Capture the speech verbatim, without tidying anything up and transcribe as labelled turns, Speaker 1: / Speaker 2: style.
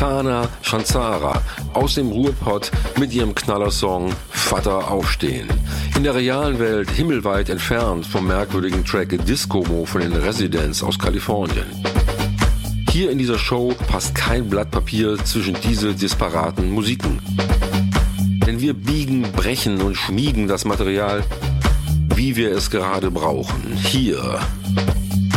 Speaker 1: Tana Chanzara aus dem Ruhrpott mit ihrem Knallersong Vater aufstehen. In der realen Welt himmelweit entfernt vom merkwürdigen Track Disco-Mo von den Residents aus Kalifornien. Hier in dieser Show passt kein Blatt Papier zwischen diese disparaten Musiken. Denn wir biegen, brechen und schmiegen das Material, wie wir es gerade brauchen. Hier